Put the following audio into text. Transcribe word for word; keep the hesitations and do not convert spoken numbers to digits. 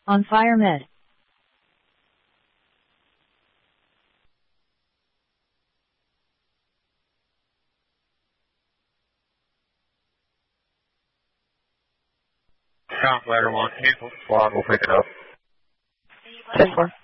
On fire med. Count ladder one, cancel squad, we'll pick it up. ten four.